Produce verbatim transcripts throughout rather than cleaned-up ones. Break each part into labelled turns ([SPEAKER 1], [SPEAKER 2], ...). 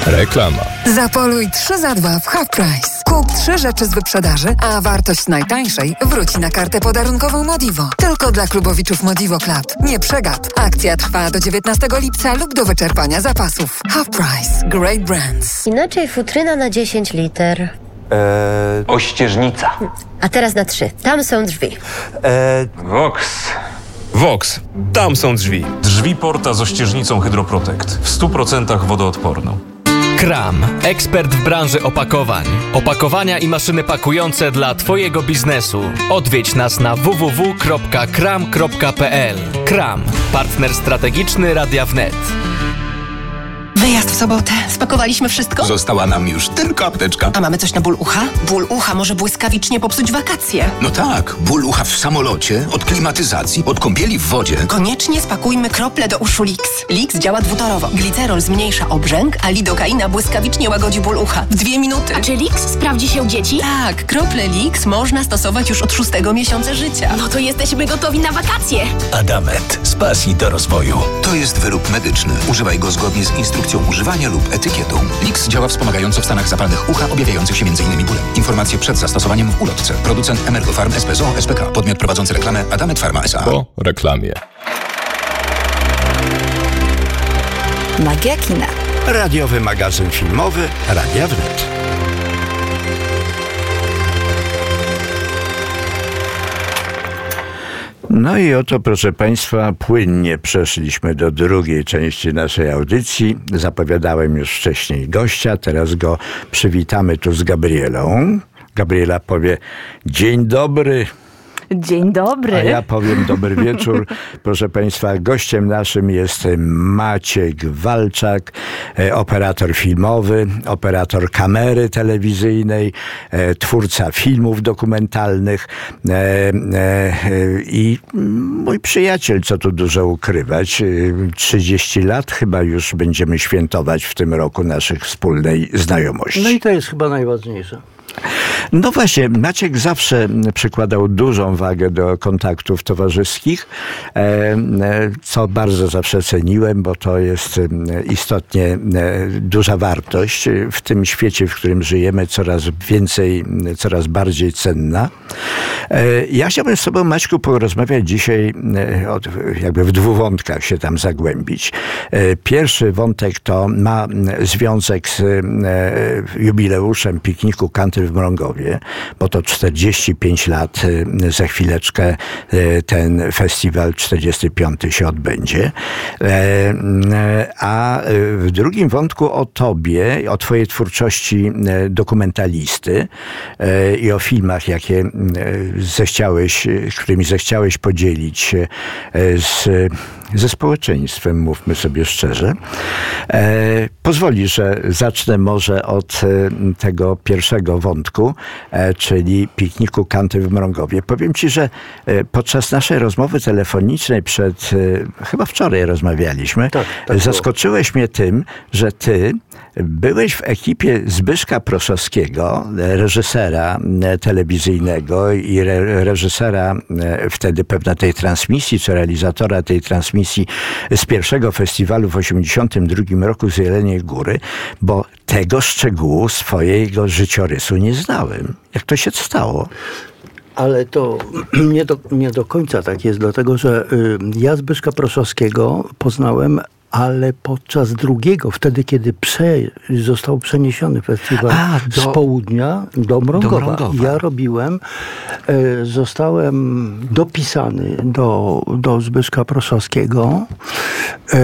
[SPEAKER 1] Reklama.
[SPEAKER 2] Zapoluj trzy za dwa w Half Price. Kup trzy rzeczy z wyprzedaży, a wartość najtańszej wróci na kartę podarunkową Modivo. Tylko dla klubowiczów Modivo Club. Nie przegap. Akcja trwa do dziewiętnastego lipca lub do wyczerpania zapasów. Half Price. Great brands.
[SPEAKER 3] Inaczej futryna na dziesięć liter.
[SPEAKER 4] Eee...
[SPEAKER 5] Ościeżnica.
[SPEAKER 3] A teraz na trzy. Tam są drzwi.
[SPEAKER 4] Eee...
[SPEAKER 5] Vox.
[SPEAKER 1] Vox. Tam są drzwi.
[SPEAKER 6] Drzwi Porta z ościeżnicą Hydroprotect. W stu procentach wodoodporną.
[SPEAKER 7] Kram. Ekspert w branży opakowań. Opakowania i maszyny pakujące dla Twojego biznesu. Odwiedź nas na w w w kropka kram kropka p l. Kram. Partner strategiczny Radia Wnet.
[SPEAKER 8] Wyjazd w sobotę. Spakowaliśmy wszystko?
[SPEAKER 9] Została nam już tylko apteczka.
[SPEAKER 8] A mamy coś na ból ucha? Ból ucha może błyskawicznie popsuć wakacje.
[SPEAKER 9] No tak, ból ucha w samolocie, od klimatyzacji, od kąpieli w wodzie.
[SPEAKER 8] Koniecznie spakujmy krople do uszu Lix. Lix działa dwutorowo. Glicerol zmniejsza obrzęk, a lidokaina błyskawicznie łagodzi ból ucha. W dwie minuty.
[SPEAKER 10] A czy Lix sprawdzi się u dzieci?
[SPEAKER 8] Tak, krople Lix można stosować już od szóstego miesiąca życia.
[SPEAKER 10] No to jesteśmy gotowi na wakacje.
[SPEAKER 9] Adamet. Z pasji do rozwoju. To jest wyrób medyczny. Używaj go zgodnie z instrukcją używania lub etykietą. Lix działa wspomagająco w stanach zapalnych ucha objawiających się m.in. bólem. Informacje przed zastosowaniem w ulotce. Producent Emergofarm S P Z O S P K. Podmiot prowadzący reklamę Adamet Pharma S A.
[SPEAKER 1] Po reklamie.
[SPEAKER 11] Magia kina.
[SPEAKER 12] Radiowy magazyn filmowy Radia Wnet. No i oto, proszę Państwa, płynnie przeszliśmy do drugiej części naszej audycji. Zapowiadałem już wcześniej gościa, teraz go przywitamy tu z Gabrielą. Gabriela powie: dzień dobry.
[SPEAKER 11] Dzień dobry.
[SPEAKER 12] A ja powiem dobry wieczór. Proszę Państwa, gościem naszym jest Maciek Walczak, operator filmowy, operator kamery telewizyjnej, twórca filmów dokumentalnych i mój przyjaciel, co tu dużo ukrywać. trzydzieści lat chyba już będziemy świętować w tym roku naszych wspólnej znajomości.
[SPEAKER 13] No i to jest chyba najważniejsze.
[SPEAKER 12] No właśnie, Maciek zawsze przykładał dużą wagę do kontaktów towarzyskich, co bardzo zawsze ceniłem, bo to jest istotnie duża wartość w tym świecie, w którym żyjemy, coraz więcej, coraz bardziej cenna. Ja chciałbym z tobą, Maćku, porozmawiać dzisiaj, jakby w dwóch wątkach się tam zagłębić. Pierwszy wątek to ma związek z jubileuszem pikniku Country w Mrągowie, bo to czterdzieści pięć lat, za chwileczkę ten festiwal czterdziesty piąty się odbędzie. A w drugim wątku o tobie, o twojej twórczości dokumentalisty i o filmach, jakie zechciałeś, którymi zechciałeś podzielić się z, ze społeczeństwem, mówmy sobie szczerze. Pozwoli, że zacznę może od tego pierwszego wątku, czyli pikniku Country w Mrągowie. Powiem ci, że podczas naszej rozmowy telefonicznej przed, chyba wczoraj rozmawialiśmy, tak, tak zaskoczyłeś było. mnie tym, że ty byłeś w ekipie Zbyszka Proszowskiego, reżysera telewizyjnego i re- reżysera wtedy pewna tej transmisji, czy realizatora tej transmisji z pierwszego festiwalu w osiemdziesiątym drugim roku z Jeleniej Góry, bo tego szczegółu swojego życiorysu nie znałem. Jak to się stało?
[SPEAKER 13] Ale to nie do, nie do końca tak jest, dlatego że y, ja Zbyszka Proszowskiego poznałem, ale podczas drugiego, wtedy kiedy prze, został przeniesiony festiwal A, do, z południa do Mrągowa. do Mrągowa. Ja robiłem, y, zostałem dopisany do, do Zbyszka Proszowskiego y,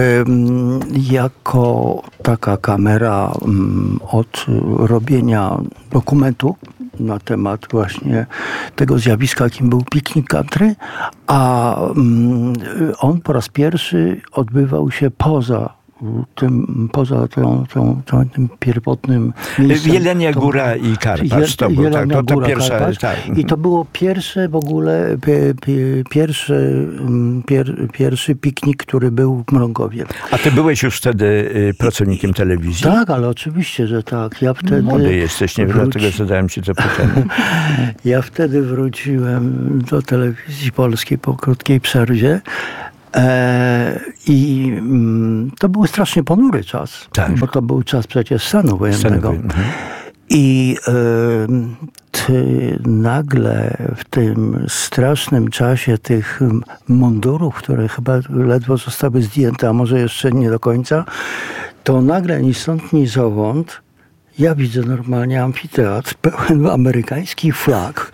[SPEAKER 13] jako taka kamera y, od robienia dokumentu na temat właśnie tego zjawiska, jakim był piknik country, a um, on po raz pierwszy odbywał się poza tym, poza tą, tą, tą, tym pierwotnym miejscem.
[SPEAKER 12] Jelenia Góra i Karpacz. To, był, tak, to, to
[SPEAKER 13] Góra,
[SPEAKER 12] pierwsza,
[SPEAKER 13] Karpacz.
[SPEAKER 12] Tak.
[SPEAKER 13] I to było pierwsze w ogóle, pie, pie, pierwszy, pier, pierwszy piknik, który był w Mrągowie.
[SPEAKER 12] A ty byłeś już wtedy pracownikiem telewizji?
[SPEAKER 13] Tak, ale oczywiście, że tak. Ja wtedy
[SPEAKER 12] Młody jesteś, nie wróci... dlatego zadałem ci to pytanie.
[SPEAKER 13] Ja wtedy wróciłem do telewizji polskiej po krótkiej przerwie. E, I mm, to był strasznie ponury czas,
[SPEAKER 12] tak.
[SPEAKER 13] bo to był czas przecież stanu wojennego.
[SPEAKER 12] Stanu, mhm.
[SPEAKER 13] I e, ty nagle w tym strasznym czasie tych mundurów, które chyba ledwo zostały zdjęte, a może jeszcze nie do końca, to nagle ni stąd, ni zowąd ja widzę normalnie amfiteatr pełen amerykańskich flag,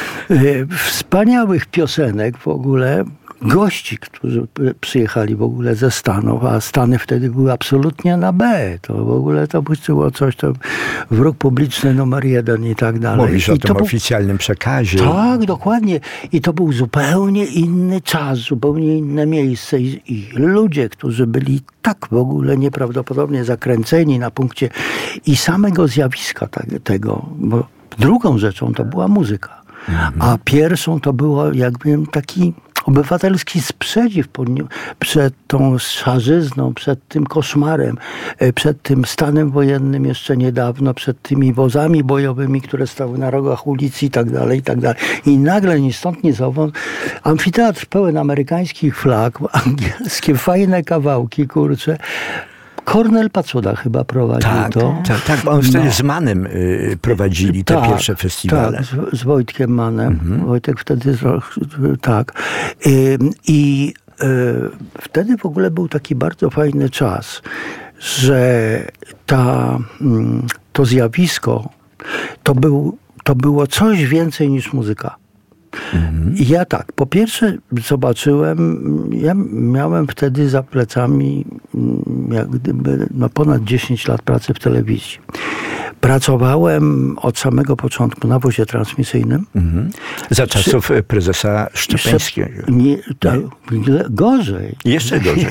[SPEAKER 13] wspaniałych piosenek w ogóle, gości, którzy przyjechali w ogóle ze Stanów, a Stany wtedy były absolutnie na B. To w ogóle to było coś, to wróg publiczny numer jeden i tak dalej.
[SPEAKER 12] Mówisz
[SPEAKER 13] I
[SPEAKER 12] o
[SPEAKER 13] to
[SPEAKER 12] tym
[SPEAKER 13] był...
[SPEAKER 12] oficjalnym przekazie.
[SPEAKER 13] Tak, dokładnie. I to był zupełnie inny czas, zupełnie inne miejsce i, i ludzie, którzy byli tak w ogóle nieprawdopodobnie zakręceni na punkcie i samego zjawiska te, tego, bo drugą rzeczą to była muzyka, mhm. a pierwszą to było jakby taki obywatelski sprzeciw przed tą szarzyzną, przed tym koszmarem, przed tym stanem wojennym jeszcze niedawno, przed tymi wozami bojowymi, które stały na rogach ulicy i tak dalej, i tak dalej. I nagle ni stąd, ni zowąd amfiteatr pełen amerykańskich flag, angielskie fajne kawałki, kurczę. Kornel Pacuda chyba prowadził
[SPEAKER 12] tak,
[SPEAKER 13] to. Tak,
[SPEAKER 12] tak, bo on wtedy no. z Manem y, prowadzili te
[SPEAKER 13] tak,
[SPEAKER 12] pierwsze festiwale.
[SPEAKER 13] Tak, z, z Wojtkiem Manem. Mhm. Wojtek wtedy, tak. I, i y, wtedy w ogóle był taki bardzo fajny czas, że ta, to zjawisko to, był, to było coś więcej niż muzyka. Mhm. Ja tak, po pierwsze zobaczyłem, ja miałem wtedy za plecami jak gdyby no ponad dziesięć lat pracy w telewizji. Pracowałem od samego początku na wozie transmisyjnym. Mhm.
[SPEAKER 12] Za czasów Przy... prezesa Szczepańskiego.
[SPEAKER 13] Nie, to, nie. Gorzej.
[SPEAKER 12] Jeszcze gorzej.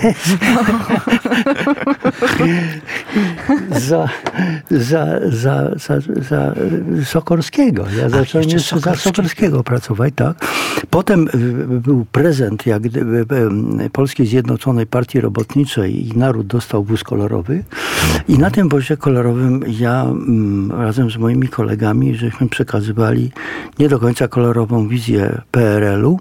[SPEAKER 13] za, za, za, za, za Sokorskiego. Ja zacząłem jeszcze, jeszcze za Sokorskiego pracować, tak. Potem był prezent jak gdyby Polskiej Zjednoczonej Partii Robotniczej i naród dostał wóz kolorowy. I na tym wozie kolorowym ja razem z moimi kolegami, żeśmy przekazywali nie do końca kolorową wizję P R L-u,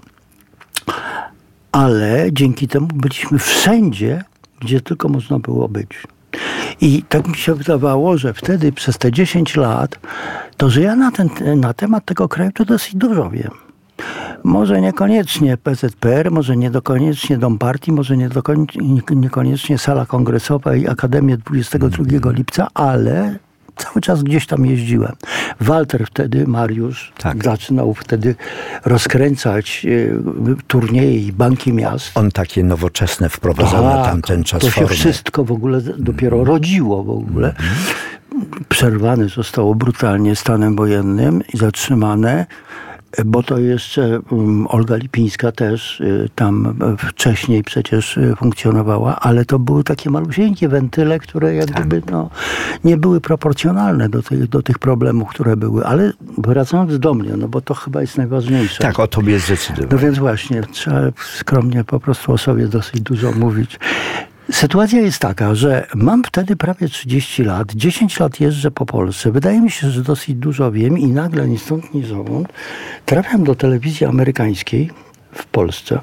[SPEAKER 13] ale dzięki temu byliśmy wszędzie, gdzie tylko można było być. I tak mi się wydawało, że wtedy przez te dziesięć lat, to że ja na, ten, na temat tego kraju to dosyć dużo wiem. Może niekoniecznie P Z P R, może niekoniecznie Dom Partii, może niekoniecznie Sala Kongresowa i Akademię dwudziestego drugiego lipca, ale cały czas gdzieś tam jeździłem. Walter wtedy, Mariusz, tak. zaczynał wtedy rozkręcać y, turnieje i banki miast.
[SPEAKER 12] On takie nowoczesne wprowadzał tak, na tamten czas
[SPEAKER 13] to się
[SPEAKER 12] formy.
[SPEAKER 13] wszystko w ogóle dopiero mm. rodziło w ogóle. Mm. Przerwane zostało brutalnie stanem wojennym i zatrzymane, bo to jeszcze um, Olga Lipińska też y, tam wcześniej przecież y, funkcjonowała, ale to były takie malusieńkie wentyle, które jak gdyby no, nie były proporcjonalne do tych, do tych problemów, które były. Ale wracając do mnie, no bo to chyba jest najważniejsze.
[SPEAKER 12] Tak, o tobie zdecydowanie.
[SPEAKER 13] No więc właśnie, trzeba skromnie po prostu o sobie dosyć dużo mówić. Sytuacja jest taka, że mam wtedy prawie trzydzieści lat, dziesięć lat jeżdżę po Polsce. Wydaje mi się, że dosyć dużo wiem i nagle ni stąd, ni zowąd trafiam do telewizji amerykańskiej w Polsce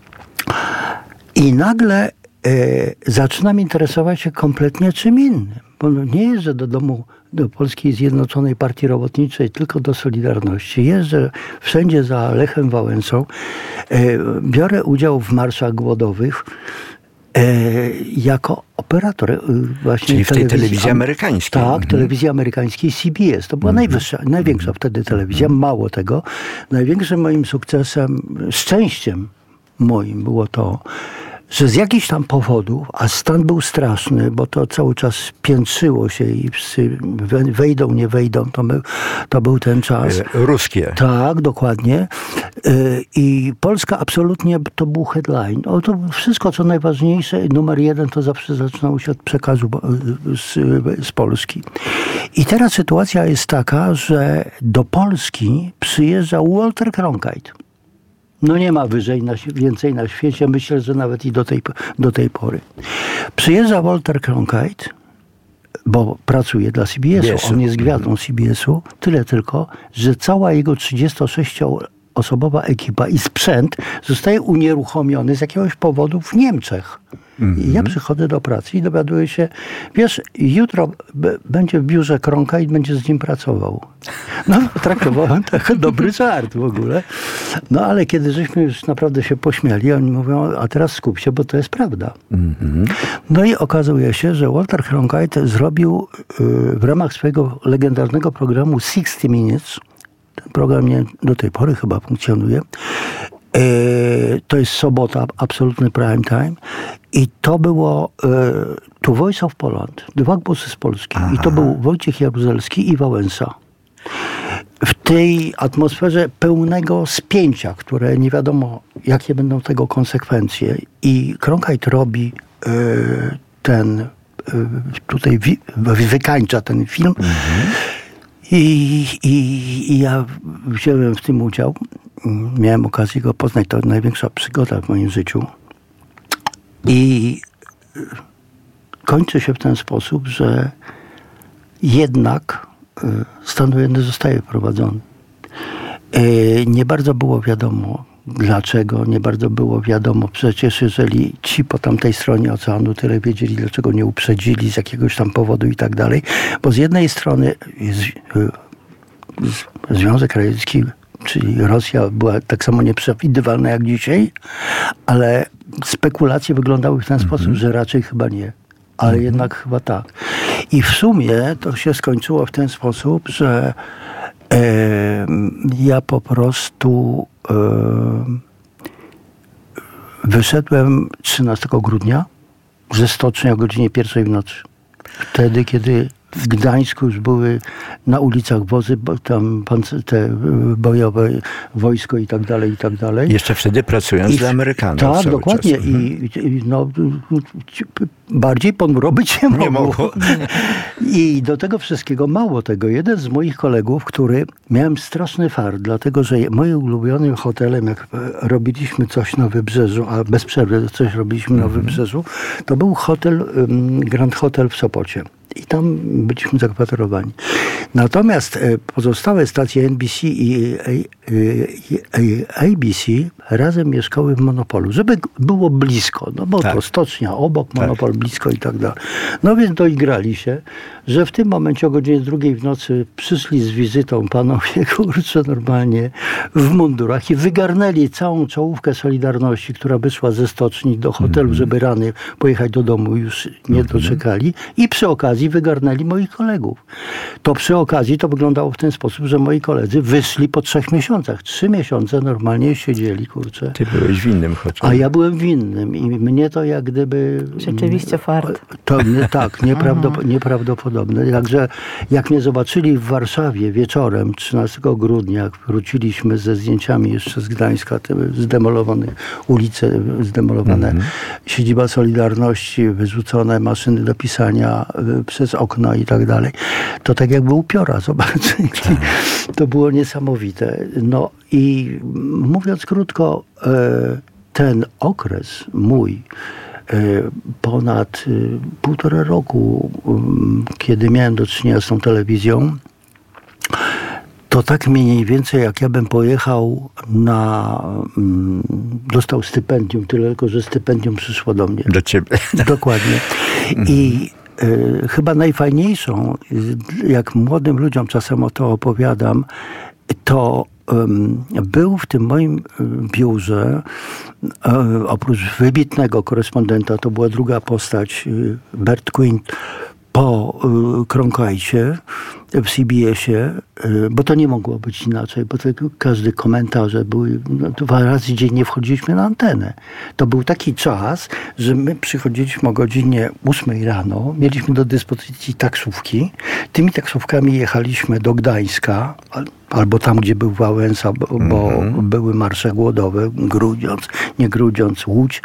[SPEAKER 13] i nagle e, zaczynam interesować się kompletnie czym innym. Bo nie jeżdżę do domu do Polskiej Zjednoczonej Partii Robotniczej, tylko do Solidarności. Jeżdżę wszędzie za Lechem Wałęsą, e, biorę udział w marszach głodowych, jako operator właśnie
[SPEAKER 12] czyli w tej
[SPEAKER 13] telewizji,
[SPEAKER 12] telewizji amerykańskiej.
[SPEAKER 13] Tak,
[SPEAKER 12] mhm. telewizji
[SPEAKER 13] amerykańskiej C B S. To była mhm. najwyższa, największa mhm. wtedy telewizja. Mało tego. Największym moim sukcesem, szczęściem moim było to, że z jakichś tam powodów, a stan był straszny, bo to cały czas piętrzyło się i wszyscy wejdą, nie wejdą, to był, to był ten czas.
[SPEAKER 12] Ruskie.
[SPEAKER 13] Tak, dokładnie. I Polska absolutnie to był headline. O, to wszystko, co najważniejsze, numer jeden, to zawsze zaczynało się od przekazu z, z Polski. I teraz sytuacja jest taka, że do Polski przyjeżdżał Walter Cronkite. No nie ma wyżej, na, więcej na świecie. Myślę, że nawet i do tej, do tej pory. Przyjeżdża Walter Cronkite, bo pracuje dla C B S-u. On jest gwiazdą C B S-u. Tyle tylko, że cała jego trzydziestosześcioletnia osobowa ekipa i sprzęt zostaje unieruchomiony z jakiegoś powodu w Niemczech. I ja przychodzę do pracy i dowiaduję się, wiesz, jutro b- będzie w biurze Kronka i będzie z nim pracował. No, traktowałem to jako dobry żart w ogóle. No, ale kiedy żeśmy już naprawdę się pośmiali, oni mówią, a teraz skup się, bo to jest prawda. Mm-hmm. No i okazuje się, że Walter Cronkite zrobił y, w ramach swojego legendarnego programu sixty minutes, ten program nie, do tej pory chyba funkcjonuje, to jest sobota, absolutny prime time. I to było To Voice of Poland, dwa głosy z Polski. Aha. I to był Wojciech Jaruzelski i Wałęsa. W tej atmosferze pełnego spięcia, które nie wiadomo, jakie będą tego konsekwencje. I Cronkite robi ten, tutaj wykańcza ten film. Mhm. I, i, I ja wziąłem w tym udział. Miałem okazję go poznać. To największa przygoda w moim życiu. I kończy się w ten sposób, że jednak stan wojenny zostaje wprowadzony. Nie bardzo było wiadomo dlaczego, nie bardzo było wiadomo. Przecież jeżeli ci po tamtej stronie oceanu tyle wiedzieli, dlaczego nie uprzedzili z jakiegoś tam powodu i tak dalej. Bo z jednej strony jest Związek Radziecki, czyli Rosja była tak samo nieprzewidywalna jak dzisiaj, ale spekulacje wyglądały w ten mm-hmm. sposób, że raczej chyba nie. Ale mm-hmm. jednak chyba tak. I w sumie to się skończyło w ten sposób, że e, ja po prostu e, wyszedłem trzynastego grudnia ze stoczni o godzinie pierwszej w nocy. Wtedy, kiedy w Gdańsku już były na ulicach wozy, bo tam te bojowe wojsko i tak dalej, i tak dalej.
[SPEAKER 12] Jeszcze wtedy pracując I, dla Amerykanów.
[SPEAKER 13] Tak, dokładnie. I, i no, bardziej ponuro być nie mogło. Nie mogło. I do tego wszystkiego, mało tego, jeden z moich kolegów, który miałem straszny fart, dlatego że moim ulubionym hotelem, jak robiliśmy coś na Wybrzeżu, a bez przerwy coś robiliśmy na Wybrzeżu, to był hotel, Grand Hotel w Sopocie. I tam byliśmy zakwaterowani. Natomiast pozostałe stacje N B C i A B C razem mieszkały w Monopolu, żeby było blisko, no bo tak. to stocznia obok, Monopol tak. blisko i tak dalej. No więc doigrali się, że w tym momencie o godzinie drugiej w nocy przyszli z wizytą panowie, kurczę, normalnie w mundurach i wygarnęli całą czołówkę Solidarności, która wyszła ze stoczni do hotelu, mm-hmm. żeby rany pojechać do domu, już nie mm-hmm. doczekali i przy okazji wygarnęli moich kolegów. To przy okazji to wyglądało w ten sposób, że moi koledzy wyszli po trzech miesiącach. Trzy miesiące normalnie siedzieli, kurczę.
[SPEAKER 12] Ty byłeś w innym hotelu.
[SPEAKER 13] A ja byłem w innym i mnie to jak gdyby...
[SPEAKER 5] Rzeczywiście fart.
[SPEAKER 13] To mnie tak, nieprawdop- nieprawdopodobne. Także jak mnie zobaczyli w Warszawie wieczorem trzynastego grudnia, jak wróciliśmy ze zdjęciami jeszcze z Gdańska, te zdemolowane ulice, zdemolowane mm-hmm. siedziba Solidarności, wyrzucone maszyny do pisania przez okno i tak dalej, to tak jakby upiora zobaczyli. To było niesamowite. No i mówiąc krótko, ten okres mój, ponad półtora roku, kiedy miałem do czynienia z tą telewizją, to tak mniej więcej jak ja bym pojechał na... dostał stypendium, tyle tylko, że stypendium przyszło do mnie.
[SPEAKER 12] Do ciebie.
[SPEAKER 13] Dokładnie. I y, chyba najfajniejszą, jak młodym ludziom czasem o to opowiadam, to um, był w tym moim biurze, um, oprócz wybitnego korespondenta, to była druga postać, Bert Quinn, po y, Cronkite w C B S-ie, y, bo to nie mogło być inaczej, bo to, każdy komentarze były, no, dwa razy dziennie wchodziliśmy na antenę. To był taki czas, że my przychodziliśmy o godzinie ósmej rano, mieliśmy do dyspozycji taksówki, tymi taksówkami jechaliśmy do Gdańska, al, albo tam, gdzie był Wałęsa, bo, mm-hmm. bo były marsze głodowe, Grudziądz, nie Grudziądz, Łódź.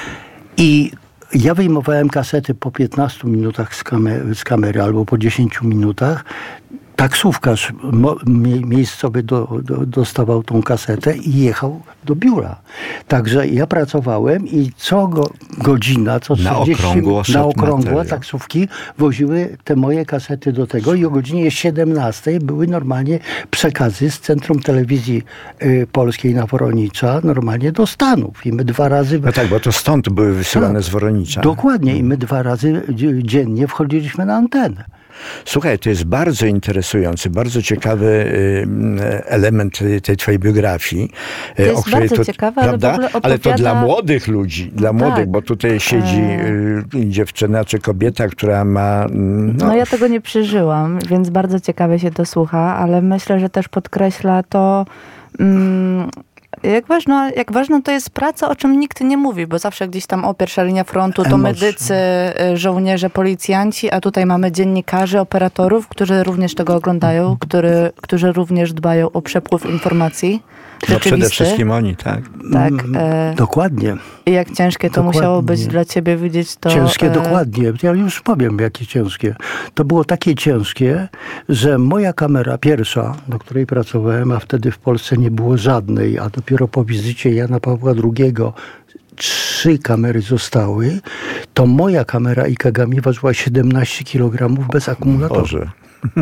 [SPEAKER 13] I ja wyjmowałem kasety po piętnastu minutach z kamery, z kamery albo po dziesięciu minutach. taksówkarz mo, mie, miejscowy do, do, dostawał tą kasetę i jechał do biura. Także ja pracowałem i co go, godzina, co
[SPEAKER 12] na
[SPEAKER 13] trzydzieści
[SPEAKER 12] okrągło,
[SPEAKER 13] na okrągło
[SPEAKER 12] materiał.
[SPEAKER 13] taksówki woziły te moje kasety do tego i o godzinie siedemnastej były normalnie przekazy z Centrum Telewizji y, Polskiej na Woronicza normalnie do Stanów. I my dwa razy...
[SPEAKER 12] No tak, bo to stąd były wysyłane
[SPEAKER 13] tak,
[SPEAKER 12] z Woronicza.
[SPEAKER 13] Dokładnie. I my dwa razy dziennie wchodziliśmy na antenę.
[SPEAKER 12] Słuchaj, to jest bardzo interesujący, bardzo ciekawy element tej twojej biografii.
[SPEAKER 5] To jest
[SPEAKER 12] o której
[SPEAKER 5] bardzo
[SPEAKER 12] to,
[SPEAKER 5] ciekawe,
[SPEAKER 12] prawda?
[SPEAKER 5] ale w ogóle opowiada...
[SPEAKER 12] Ale to dla młodych ludzi, dla
[SPEAKER 5] no
[SPEAKER 12] młodych,
[SPEAKER 5] tak.
[SPEAKER 12] bo tutaj siedzi e... dziewczyna czy kobieta, która ma... No...
[SPEAKER 5] no ja tego nie przeżyłam, więc bardzo ciekawie się to słucha, ale myślę, że też podkreśla to... Mm, Jak ważna, jak ważna to jest praca, o czym nikt nie mówi, bo zawsze gdzieś tam o pierwsza linia frontu to
[SPEAKER 13] Emocje.
[SPEAKER 5] medycy, żołnierze, policjanci, a tutaj mamy dziennikarzy, operatorów, którzy również tego oglądają, który, którzy również dbają o przepływ informacji.
[SPEAKER 12] No przede wszystkim oni, tak.
[SPEAKER 5] Tak.
[SPEAKER 13] E, dokładnie.
[SPEAKER 5] I jak ciężkie to
[SPEAKER 13] dokładnie.
[SPEAKER 5] musiało być dla ciebie widzieć to...
[SPEAKER 13] Ciężkie,
[SPEAKER 5] e...
[SPEAKER 13] dokładnie. Ja już powiem, jakie ciężkie. To było takie ciężkie, że moja kamera pierwsza, do której pracowałem, a wtedy w Polsce nie było żadnej, a dopiero po wizycie Jana Pawła drugiego trzy kamery zostały, to moja kamera I Kagami ważyła siedemnaście kilogramów bez akumulatora.
[SPEAKER 12] Boże.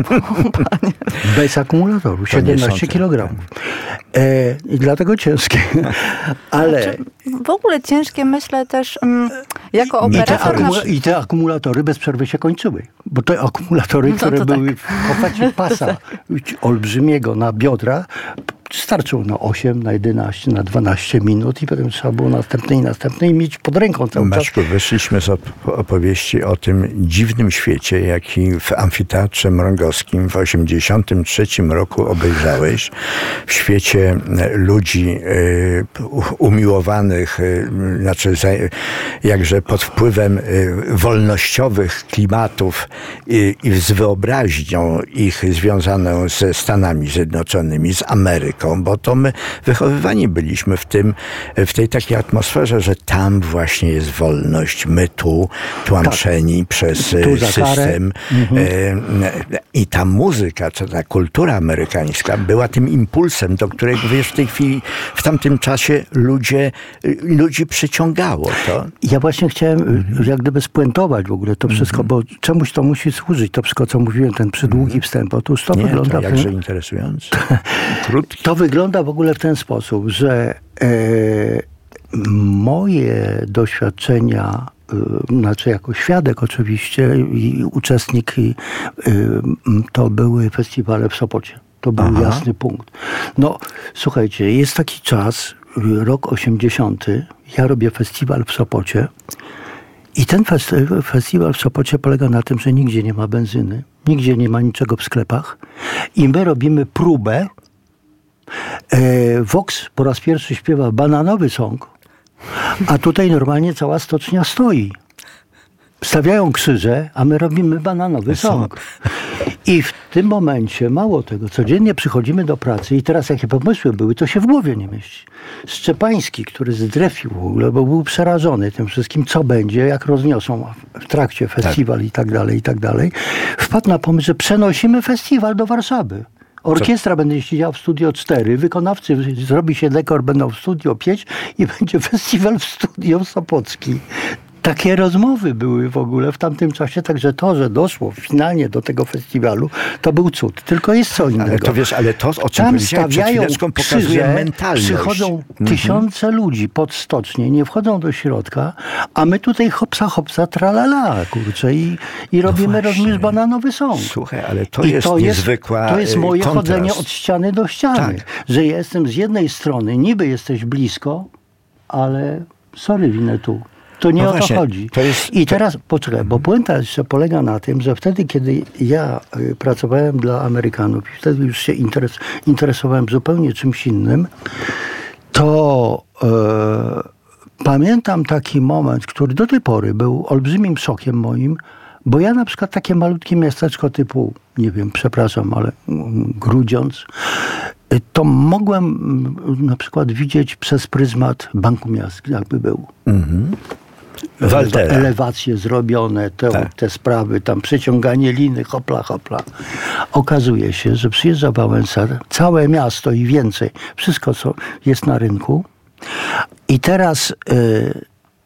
[SPEAKER 13] Bez akumulatoru, siedemnaście kilogramów. E, I dlatego ciężkie. Ale...
[SPEAKER 5] Znaczy, w ogóle ciężkie, myślę też, um, jako operator...
[SPEAKER 13] I te,
[SPEAKER 5] masz...
[SPEAKER 13] I te akumulatory bez przerwy się kończyły. Bo te akumulatory,
[SPEAKER 5] No
[SPEAKER 13] które
[SPEAKER 5] tak.
[SPEAKER 13] były w postaci pasa olbrzymiego na biodra, starczyło na osiem, na jedenaście, na dwanaście minut i potem trzeba było następne i następne i mieć pod ręką cały
[SPEAKER 12] Maćku,
[SPEAKER 13] czas.
[SPEAKER 12] wyszliśmy z op- opowieści o tym dziwnym świecie, jaki w Amfiteatrze Mrągowskim w osiemdziesiątym trzecim roku obejrzałeś. W świecie ludzi y, umiłowanych, y, znaczy za, jakże pod wpływem y, wolnościowych klimatów y, i z wyobraźnią ich związaną ze Stanami Zjednoczonymi, z Ameryką, bo to my wychowywani byliśmy w tym, w tej takiej atmosferze, że tam właśnie jest wolność. My tu, tłamszeni tak. przez tu system. Mhm. I ta muzyka, czy ta kultura amerykańska była tym impulsem, do którego, wiesz, w tej chwili, w tamtym czasie ludzie, ludzi przyciągało to.
[SPEAKER 13] Ja właśnie chciałem mhm. jak gdyby spuentować w ogóle to wszystko, mhm. bo czemuś to musi służyć, to wszystko, co mówiłem, ten przydługi mhm. wstęp. Otóż to
[SPEAKER 12] Nie,
[SPEAKER 13] wygląda...
[SPEAKER 12] To jakże interesujące. Krótki.
[SPEAKER 13] To wygląda w ogóle w ten sposób, że e, moje doświadczenia, e, znaczy jako świadek oczywiście i uczestnik, i, e, to były festiwale w Sopocie. To był Aha. jasny punkt. No, słuchajcie, jest taki czas, rok osiemdziesiąty, ja robię festiwal w Sopocie i ten festi- festiwal w Sopocie polega na tym, że nigdzie nie ma benzyny, nigdzie nie ma niczego w sklepach i my robimy próbę. Vox po raz pierwszy śpiewa bananowy song, a tutaj normalnie cała stocznia stoi. Stawiają krzyże, a my robimy bananowy song. I w tym momencie, mało tego, codziennie przychodzimy do pracy i teraz jakie pomysły były, to się w głowie nie mieści. Szczepański, który zdrefił w ogóle, bo był przerażony tym wszystkim, co będzie, jak rozniosą w trakcie festiwal tak. i tak dalej, i tak dalej, wpadł na pomysł, że przenosimy festiwal do Warszawy. Orkiestra Co? będzie siedziała w Studio cztery, wykonawcy zrobi się dekor, będą w Studio pięć i będzie festiwal w Studio Sopocki. Takie rozmowy były w ogóle w tamtym czasie, także to, że doszło finalnie do tego festiwalu, to był cud. Tylko jest co innego.
[SPEAKER 12] Ale to wiesz, ale to, o czym
[SPEAKER 13] tam
[SPEAKER 12] stawiają
[SPEAKER 13] krzyże,
[SPEAKER 12] mentalność.
[SPEAKER 13] Przychodzą tysiące mhm. ludzi pod stocznię, nie wchodzą do środka, a my tutaj hopsa, hopsa, tralala, kurczę, i, i robimy, no robimy bananowy song.
[SPEAKER 12] Słuchaj, ale to
[SPEAKER 13] I
[SPEAKER 12] jest
[SPEAKER 13] to
[SPEAKER 12] niezwykła
[SPEAKER 13] jest, to jest moje
[SPEAKER 12] kontrast.
[SPEAKER 13] chodzenie od ściany do ściany. Tak. Że ja jestem z jednej strony, niby jesteś blisko, ale sorry, Winetu. To nie no o właśnie, to chodzi. To jest, I teraz, to... poczekaj, bo puenta jeszcze polega na tym, że wtedy, kiedy ja y, pracowałem dla Amerykanów i wtedy już się interes, interesowałem zupełnie czymś innym, to y, pamiętam taki moment, który do tej pory był olbrzymim szokiem moim, bo ja na przykład takie malutkie miasteczko typu, nie wiem, przepraszam, ale um, Grudziądz, to mogłem na przykład widzieć przez pryzmat Banku Miast, jakby był. Mhm.
[SPEAKER 12] Waltera.
[SPEAKER 13] elewacje zrobione, te,
[SPEAKER 12] tak.
[SPEAKER 13] te sprawy, tam przeciąganie liny, hopla, hopla. Okazuje się, że przyjeżdża Wałęsa, całe miasto i więcej, wszystko co jest na rynku. I teraz y,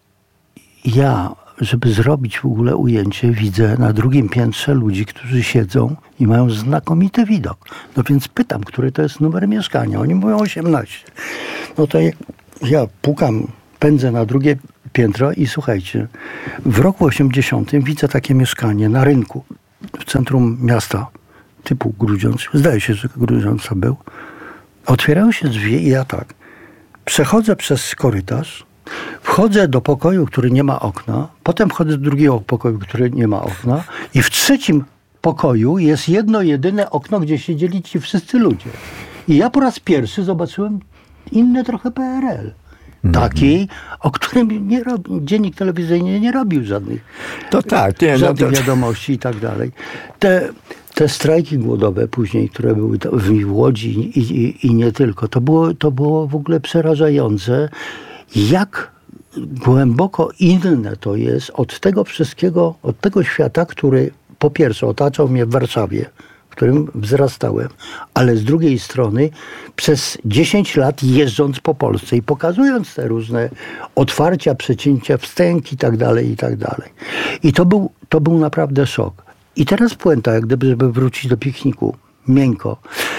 [SPEAKER 13] ja, żeby zrobić w ogóle ujęcie, widzę na drugim piętrze ludzi, którzy siedzą i mają znakomity widok. No więc pytam, który to jest numer mieszkania. Oni mówią osiemnaście. No to ja, ja pukam, pędzę na drugie piętro i słuchajcie, w roku osiemdziesiątym widzę takie mieszkanie na rynku w centrum miasta, typu Grudziądz. Zdaje się, że Grudziądz był. Otwierają się drzwi i ja tak. Przechodzę przez korytarz, wchodzę do pokoju, który nie ma okna, potem wchodzę do drugiego pokoju, który nie ma okna i w trzecim pokoju jest jedno jedyne okno, gdzie siedzieli ci wszyscy ludzie. I ja po raz pierwszy zobaczyłem inny trochę P R L. Taki, o którym nie robi, dziennik telewizyjny nie robił żadnych,
[SPEAKER 12] to tak, nie,
[SPEAKER 13] żadnych
[SPEAKER 12] no to...
[SPEAKER 13] wiadomości i tak dalej. Te, te strajki głodowe później, które były w Łodzi i, i, i nie tylko, to było, to było w ogóle przerażające, jak głęboko inne to jest od tego wszystkiego, od tego świata, który po pierwsze otaczał mnie w Warszawie, w którym wzrastałem, ale z drugiej strony przez dziesięć lat jeżdżąc po Polsce i pokazując te różne otwarcia, przecięcia, wstęgi i tak dalej, i tak dalej. I to był, to był naprawdę szok. I teraz puenta, jak gdyby, żeby wrócić do pikniku, miękko.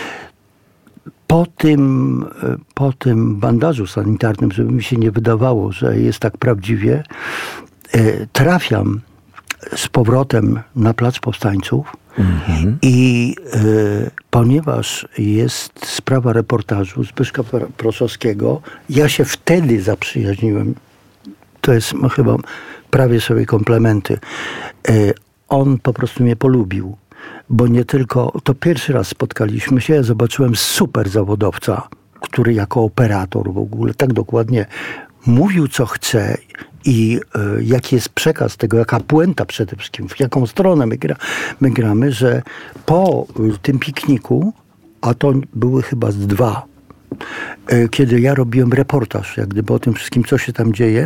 [SPEAKER 13] Po tym, po tym bandażu sanitarnym, żeby mi się nie wydawało, że jest tak prawdziwie, trafiam z powrotem na Plac Powstańców mm-hmm. i y, ponieważ jest sprawa reportażu Zbyszka Proszowskiego, ja się wtedy zaprzyjaźniłem, to jest no, chyba prawie sobie komplementy, y, on po prostu mnie polubił, bo nie tylko, to pierwszy raz spotkaliśmy się, ja zobaczyłem super zawodowca, który jako operator w ogóle tak dokładnie mówił, co chce i y, jaki jest przekaz tego, jaka puenta przede wszystkim, w jaką stronę my, gra, my gramy, że po y, tym pikniku, a to były chyba z dwa, y, kiedy ja robiłem reportaż, jak gdyby o tym wszystkim, co się tam dzieje,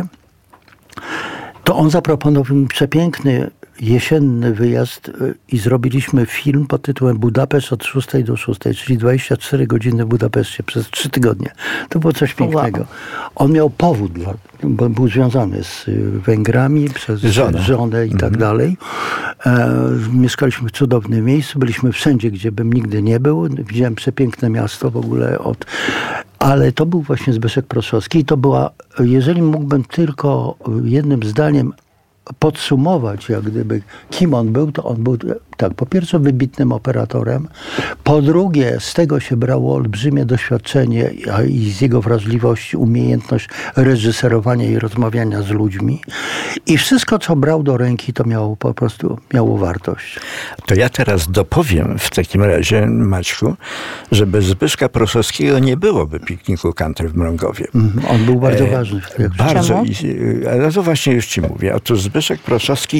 [SPEAKER 13] to on zaproponował mi przepiękny jesienny wyjazd i zrobiliśmy film pod tytułem Budapeszt od szóstej do szóstej, czyli dwadzieścia cztery godziny w Budapeszcie przez trzy tygodnie. To było coś pięknego. Wow. On miał powód, dla, bo był związany z Węgrami, przez żonę, żonę i mhm. tak dalej. E, mieszkaliśmy w cudownym miejscu, byliśmy wszędzie, gdzie bym nigdy nie był. Widziałem przepiękne miasto w ogóle od... Ale to był właśnie Zbyszek Proszowski i to była, jeżeli mógłbym tylko jednym zdaniem podsumować, jak gdyby, kim on był, to on był, tak, po pierwsze wybitnym operatorem, po drugie z tego się brało olbrzymie doświadczenie a i z jego wrażliwości, umiejętność reżyserowania i rozmawiania z ludźmi i wszystko, co brał do ręki, to miało po prostu, miało wartość.
[SPEAKER 12] To ja teraz dopowiem w takim razie, Maćku, że bez Zbyszka Proszowskiego nie byłoby pikniku country w Mrągowie.
[SPEAKER 13] Mm, on był bardzo e, ważny.
[SPEAKER 12] W bardzo, i, ale to właśnie już ci mówię. Otóż Zbyszek Proszowski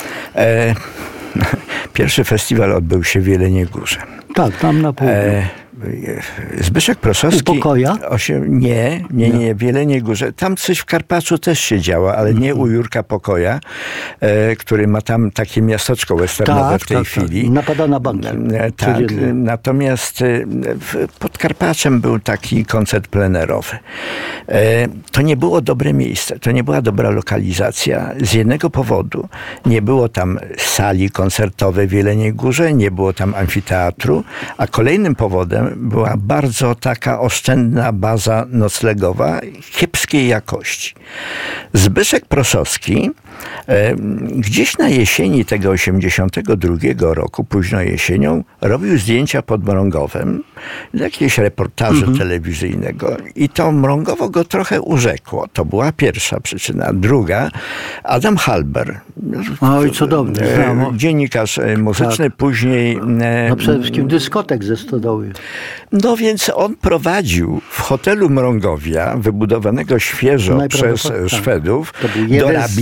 [SPEAKER 12] e, pierwszy festiwal odbył się w Jeleniej Górze.
[SPEAKER 13] Tak, tam na południu. E,
[SPEAKER 12] Zbyszek Proszowski...
[SPEAKER 13] U Pokoja?
[SPEAKER 12] Osiem, nie, nie, nie, w Jeleniej Górze. Tam coś w Karpaczu też się działo, ale nie u Jurka Pokoja, e, który ma tam takie miasteczko westernowe
[SPEAKER 13] tak,
[SPEAKER 12] w tej
[SPEAKER 13] tak,
[SPEAKER 12] chwili.
[SPEAKER 13] Tak. Napada na banki.
[SPEAKER 12] E, tak, natomiast e, w, pod Karpaczem był taki koncert plenerowy. E, to nie było dobre miejsce, to nie była dobra lokalizacja. Z jednego powodu nie było tam sali koncertowej w Jeleniej Górze, nie było tam amfiteatru, a kolejnym powodem była bardzo taka oszczędna baza noclegowa kiepskiej jakości. Zbyszek Proszowski e, gdzieś na jesieni tego osiemdziesiątego drugiego roku, późno jesienią, robił zdjęcia pod Mrągowem, jakieś reportaże mm-hmm. telewizyjnego i to Mrągowo go trochę urzekło. To była pierwsza przyczyna. Druga, Adam Halber.
[SPEAKER 13] Oj, cudowny.
[SPEAKER 12] E, dziennikarz muzyczny, tak. później... E,
[SPEAKER 13] no przede wszystkim dyskotek ze Stodoły.
[SPEAKER 12] No więc on prowadził w hotelu Mrągowia, wybudowanego świeżo przez Szwedów, dorabiając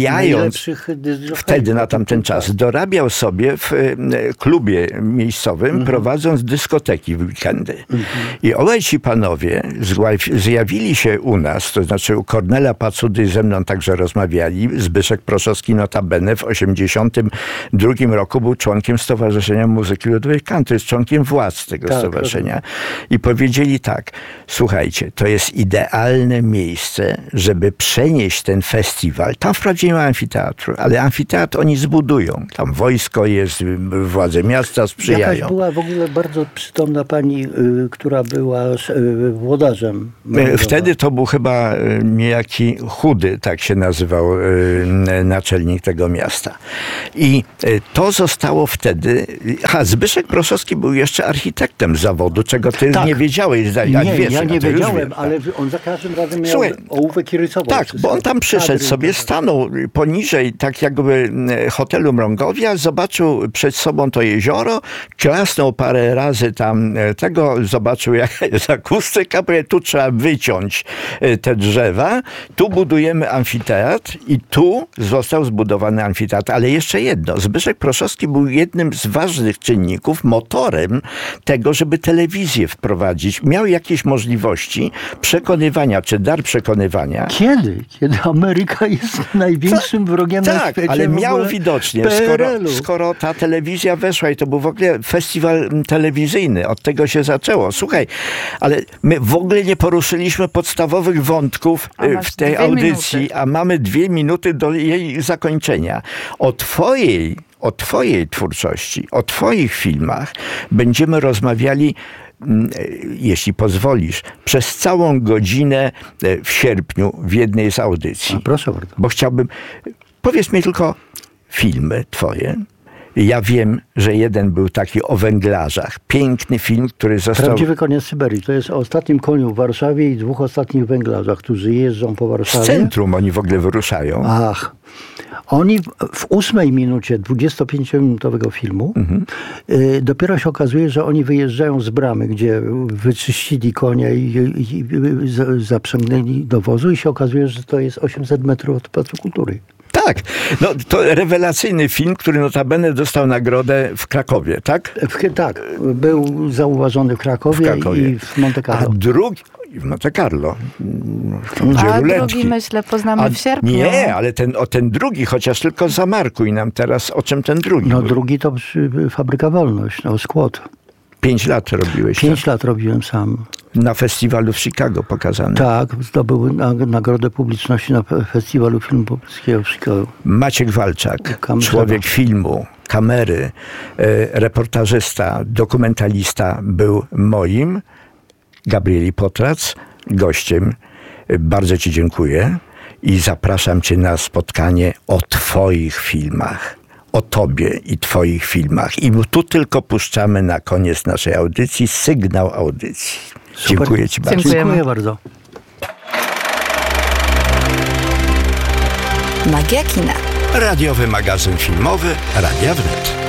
[SPEAKER 13] najlepszych dyżurów.
[SPEAKER 12] Wtedy na tamten czas dorabiał sobie w e, klubie miejscowym, mhm. prowadząc dyskoteki w weekendy. Mhm. I obaj ci panowie zła- zjawili się u nas, to znaczy u Kornela Pacudy ze mną także rozmawiali. Zbyszek Proszowski notabene w osiemdziesiątym drugim roku był członkiem Stowarzyszenia Muzyki Ludowej Country, jest członkiem władz tego tak, stowarzyszenia. Tak. I powiedzieli tak, słuchajcie, to jest idealne miejsce, żeby przenieść ten festiwal. Tam wprawdzie nie ma amfiteatru, ale amfiteatr oni zbudują. Tam wojsko jest, władze miasta sprzyjają.
[SPEAKER 13] Jakaś była w ogóle bardzo przytomna pani, y, która była y, włodarzem.
[SPEAKER 12] Wtedy to był chyba y, niejaki Chudy, tak się nazywał y, naczelnik tego miasta. I y, to zostało wtedy... A Zbyszek Proszowski był jeszcze architektem zawodu, czego ty
[SPEAKER 13] tak.
[SPEAKER 12] nie wiedziałeś.
[SPEAKER 13] Nie,
[SPEAKER 12] jak wiesz,
[SPEAKER 13] ja nie wiedziałem,
[SPEAKER 12] wiem,
[SPEAKER 13] ale on za każdym razem miał
[SPEAKER 12] Słuchaj,
[SPEAKER 13] ołówek i rysował.
[SPEAKER 12] Tak, bo on tam przyszedł sobie, stanął poniżej tak jakby hotelu Mrągowia, zobaczył przed sobą to jezioro, klasnął parę razy tam tego, zobaczył jaka jest akustyka, bo tu trzeba wyciąć te drzewa, tu budujemy amfiteatr i tu został zbudowany amfiteatr. Ale jeszcze jedno, Zbyszek Proszowski był jednym z ważnych czynników, motorem tego, żeby telewizję wprowadzić. Miał jakieś możliwości przekonywania, czy dar przekonywania.
[SPEAKER 13] Kiedy? Kiedy Ameryka jest największym wrogiem
[SPEAKER 12] tak,
[SPEAKER 13] na świecie.
[SPEAKER 12] Ale miał widocznie, skoro, skoro ta telewizja weszła i to był w ogóle festiwal telewizyjny, od tego się zaczęło. Słuchaj, ale my w ogóle nie poruszyliśmy podstawowych wątków w tej audycji, minuty. a mamy dwie minuty do jej zakończenia. O twojej, o twojej twórczości, o twoich filmach będziemy rozmawiali, jeśli pozwolisz, przez całą godzinę w sierpniu w jednej z audycji.
[SPEAKER 13] A proszę bardzo.
[SPEAKER 12] Bo chciałbym... Powiedz mi tylko filmy twoje. Ja wiem, że jeden był taki o węglarzach. Piękny film, który został...
[SPEAKER 13] Prawdziwy koniec Syberii. To jest o ostatnim koniu w Warszawie i dwóch ostatnich węglarzach, którzy jeżdżą po Warszawie.
[SPEAKER 12] Z centrum oni w ogóle wyruszają.
[SPEAKER 13] Ach. Oni w ósmej minucie dwudziestopięciominutowego filmu mhm. y, dopiero się okazuje, że oni wyjeżdżają z bramy, gdzie wyczyścili konia i, i, i zaprzęgnęli do wozu i się okazuje, że to jest osiemset metrów od Placu Kultury.
[SPEAKER 12] Tak, no to rewelacyjny film, który notabene dostał nagrodę w Krakowie, tak?
[SPEAKER 13] W, tak, był zauważony w Krakowie, w Krakowie. i w Monte Carlo.
[SPEAKER 12] A drugi... w Monte Carlo.
[SPEAKER 5] A drugi, myślę, poznamy A, w sierpniu.
[SPEAKER 12] Nie, ale ten, o ten drugi, chociaż tylko zamarkuj nam teraz, o czym ten drugi
[SPEAKER 13] No
[SPEAKER 12] był.
[SPEAKER 13] drugi to Fabryka Wolność, no Skłot.
[SPEAKER 12] Pięć lat robiłeś.
[SPEAKER 13] Pięć
[SPEAKER 12] tak?
[SPEAKER 13] lat robiłem sam.
[SPEAKER 12] Na festiwalu w Chicago pokazany.
[SPEAKER 13] Tak, zdobył nagrodę publiczności na festiwalu filmu polskiego w Chicago.
[SPEAKER 12] Maciek Walczak, Kam- człowiek filmu, kamery, e, reportażysta, dokumentalista był moim, Gabrieli Potrac, gościem. Bardzo ci dziękuję i zapraszam cię na spotkanie o twoich filmach. O tobie i twoich filmach. I tu tylko puszczamy na koniec naszej audycji sygnał audycji. Super. Dziękuję ci bardzo.
[SPEAKER 13] Dziękujemy. Dziękuję bardzo.
[SPEAKER 11] Magia kina.
[SPEAKER 12] Radiowy magazyn filmowy Radia Wnet.